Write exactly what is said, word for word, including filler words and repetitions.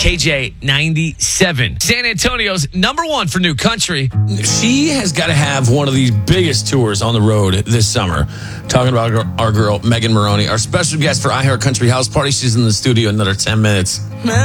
K J ninety-seven. San Antonio's number one for new country. She has got to have one of the biggest tours on the road this summer. Talking about our, our girl, Megan Moroney, our special guest for iHeart Country House Party. She's in the studio in another ten minutes.